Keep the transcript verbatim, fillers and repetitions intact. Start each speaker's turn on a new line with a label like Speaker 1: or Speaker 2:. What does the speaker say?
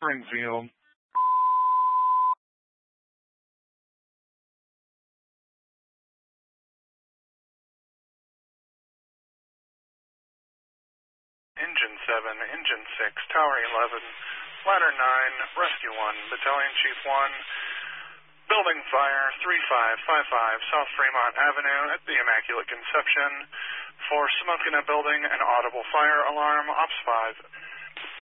Speaker 1: Springfield.
Speaker 2: Engine seven, Engine six, Tower eleven, Ladder nine, Rescue one, Battalion Chief one, Building Fire three five five five, South Fremont Avenue at the Immaculate Conception. For smoke in a building and audible fire alarm, Ops five.